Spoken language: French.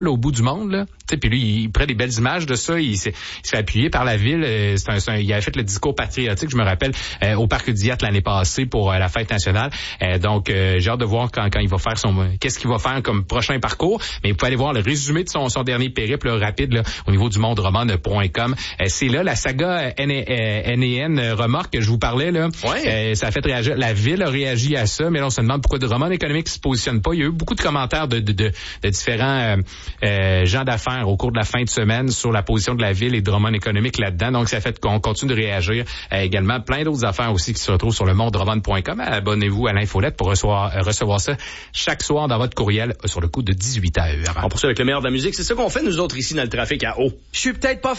là, au bout du monde, là. Puis lui, il prend des belles images de ça. Il s'est fait appuyer par la ville. Il avait fait le discours patriotique, je me rappelle, au Parc Dieppe l'année passée pour la fête nationale. Donc, j'ai hâte de voir quand il va faire qu'est-ce qu'il va faire comme prochain parcours. Mais vous pouvez aller voir le résumé de son dernier périple rapide là, au niveau du monderomane.com. C'est là la saga NEN remorque que je vous parlais là. Ouais. Ça a fait réagir. La ville a réagi à ça, mais là, on se demande pourquoi Drummond Économique se positionne pas. Il y a eu beaucoup de commentaires de différents gens d'affaires au cours de la fin de semaine sur la position de la ville et Drummond Économique là-dedans. Donc, ça fait qu'on continue de réagir. Également, plein d'autres affaires aussi qui se retrouvent sur le monderomane.com. Abonnez-vous à l'infolette pour recevoir ça chaque soir dans votre courriel sur le coup de 18h. On poursuit avec le meilleur de la musique. C'est ça qu'on fait, nous autres, ici, dans le trafic à eau. Je suis peut-être pas